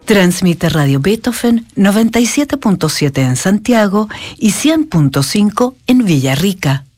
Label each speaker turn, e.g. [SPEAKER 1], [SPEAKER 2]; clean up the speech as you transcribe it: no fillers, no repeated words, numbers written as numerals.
[SPEAKER 1] Transmite Radio Beethoven 97.7 en Santiago y 100.5 en Villarrica.